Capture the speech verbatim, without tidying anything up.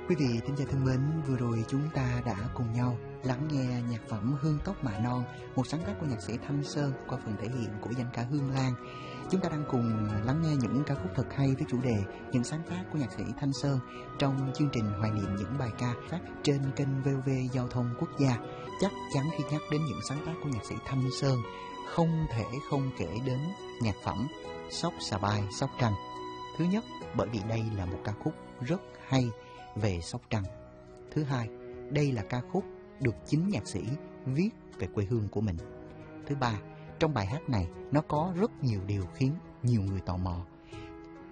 Quý vị thính giả thân mến, vừa rồi chúng ta đã cùng nhau lắng nghe nhạc phẩm Hương Tóc Mạ Non, một sáng tác của nhạc sĩ Thanh Sơn qua phần thể hiện của danh ca Hương Lan. Chúng ta đang cùng lắng nghe những ca khúc thật hay với chủ đề những sáng tác của nhạc sĩ Thanh Sơn trong chương trình hoài niệm những bài ca phát trên kênh vê o vê Giao thông Quốc gia. Chắc chắn khi nhắc đến những sáng tác của nhạc sĩ Thanh Sơn, không thể không kể đến nhạc phẩm Sóc Xà Bài Sóc Trăng. Thứ nhất, bởi vì đây là một ca khúc rất hay về Sóc Trăng. Thứ hai, đây là ca khúc được chính nhạc sĩ viết về quê hương của mình. Thứ ba, trong bài hát này nó có rất nhiều điều khiến nhiều người tò mò.